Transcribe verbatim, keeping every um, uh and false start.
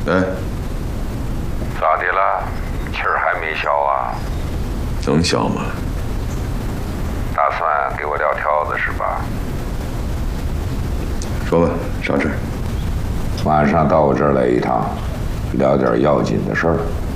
哎， 咋的了？气儿还没消啊？ 能消吗？ 打算给我撂挑子是吧？ 说吧，啥事？ 晚上到我这儿来一趟，聊点要紧的事儿。